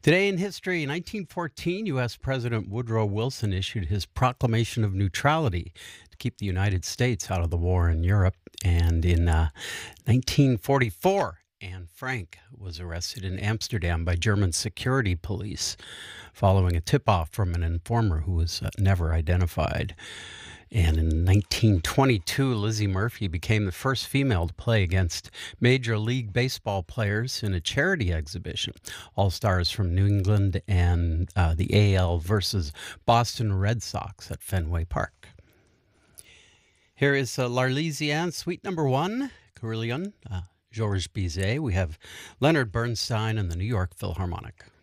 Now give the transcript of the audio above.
Today in history, 1914, U.S. President Woodrow Wilson issued his Proclamation of Neutrality to keep the United States out of the war in Europe. And in 1944, Anne Frank was arrested in Amsterdam by German security police following a tip off from an informer who was never identified. And in 1922, Lizzie Murphy became the first female to play against Major League Baseball players in a charity exhibition. All stars from New England and the AL versus Boston Red Sox at Fenway Park. Here is L'Arlésienne, Suite Number 1, Carillon, Georges Bizet. We have Leonard Bernstein and the New York Philharmonic.